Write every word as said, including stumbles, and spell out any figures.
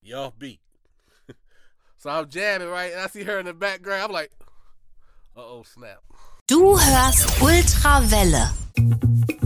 you off beat. So I'm jamming, right? And I see her in the background. I'm like, uh-oh, snap. Du hörst Ultrawelle.